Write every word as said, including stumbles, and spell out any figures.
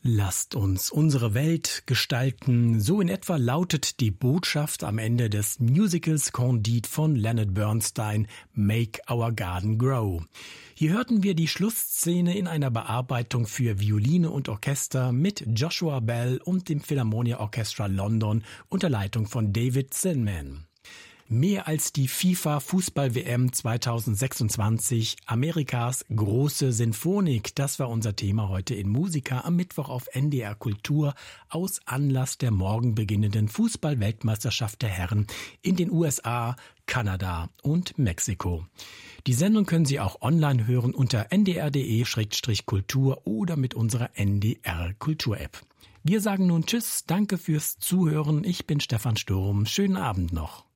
Lasst uns unsere Welt gestalten. So in etwa lautet die Botschaft am Ende des Musicals Candide von Leonard Bernstein, Make Our Garden Grow. Hier hörten wir die Schlussszene in einer Bearbeitung für Violine und Orchester mit Joshua Bell und dem Philharmonia Orchestra London unter Leitung von David Zinman. Mehr als die FIFA-Fußball-W M zweitausendsechsundzwanzig, Amerikas große Sinfonik. Das war unser Thema heute in Musica am Mittwoch auf N D R Kultur aus Anlass der morgen beginnenden Fußball-Weltmeisterschaft der Herren in den U S A, Kanada und Mexiko. Die Sendung können Sie auch online hören unter n d r punkt d e slash kultur oder mit unserer N D R Kultur-App. Wir sagen nun Tschüss, danke fürs Zuhören. Ich bin Stefan Sturm. Schönen Abend noch.